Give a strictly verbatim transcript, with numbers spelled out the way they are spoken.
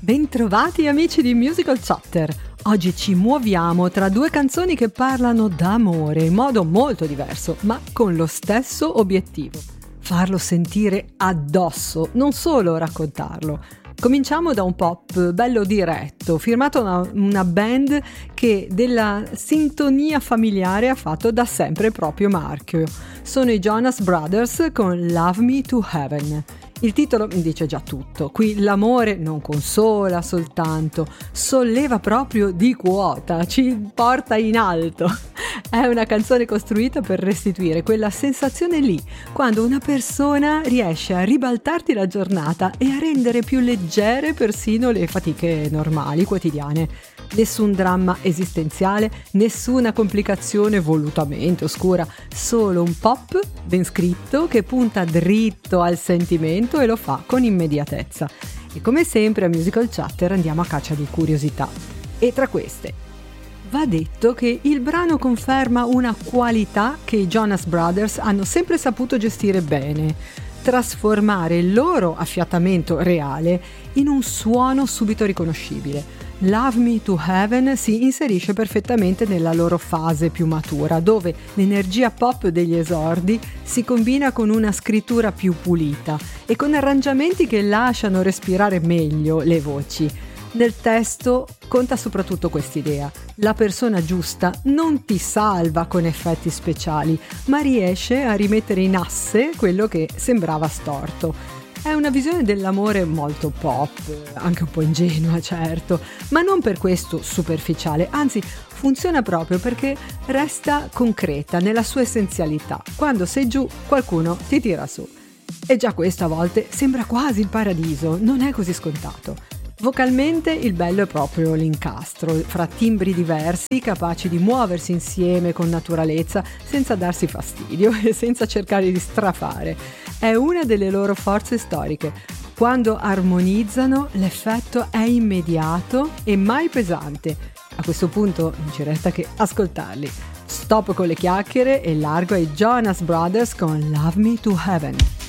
Bentrovati amici di Musical Chatter. Oggi ci muoviamo tra due canzoni che parlano d'amore in modo molto diverso, ma con lo stesso obiettivo: farlo sentire addosso, non solo raccontarlo. Cominciamo da un pop bello diretto, firmato da una band che della sintonia familiare ha fatto da sempre il proprio marchio. Sono i Jonas Brothers con Love Me to Heaven. Il titolo dice già tutto. Qui l'amore non consola soltanto, solleva proprio di quota, ci porta in alto. È una canzone costruita per restituire quella sensazione lì, quando una persona riesce a ribaltarti la giornata e a rendere più leggere persino le fatiche normali, quotidiane. Nessun dramma esistenziale, nessuna complicazione volutamente oscura, solo un pop ben scritto che punta dritto al sentimento e lo fa con immediatezza. E come sempre a Musical Chatter andiamo a caccia di curiosità. E tra queste, va detto che il brano conferma una qualità che i Jonas Brothers hanno sempre saputo gestire bene: trasformare il loro affiatamento reale in un suono subito riconoscibile. Love Me to Heaven si inserisce perfettamente nella loro fase più matura, dove l'energia pop degli esordi si combina con una scrittura più pulita e con arrangiamenti che lasciano respirare meglio le voci. Nel testo conta soprattutto quest'idea: la persona giusta non ti salva con effetti speciali, ma riesce a rimettere in asse quello che sembrava storto. È una visione dell'amore molto pop, anche un po' ingenua, certo, ma non per questo superficiale, anzi funziona proprio perché resta concreta nella sua essenzialità. Quando sei giù, qualcuno ti tira su. E già questo a volte sembra quasi il paradiso, non è così scontato. Vocalmente il bello è proprio l'incastro, fra timbri diversi capaci di muoversi insieme con naturalezza senza darsi fastidio e senza cercare di strafare. È una delle loro forze storiche. Quando armonizzano l'effetto è immediato e mai pesante. A questo punto non ci resta che ascoltarli. Stop con le chiacchiere e largo ai Jonas Brothers con Love Me to Heaven.